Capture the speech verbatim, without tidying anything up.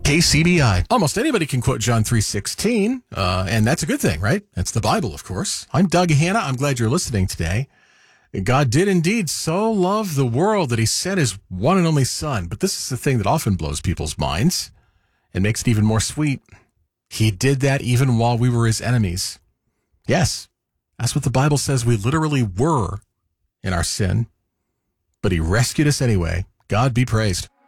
K C B I. Almost anybody can quote John three sixteen, uh, and that's a good thing, right? That's the Bible, of course. I'm Doug Hanna. I'm glad you're listening today. God did indeed so love the world that he sent his one and only son. But this is the thing that often blows people's minds and makes it even more sweet. He did that even while we were his enemies. Yes, that's what the Bible says. We literally were in our sin, but he rescued us anyway. God be praised.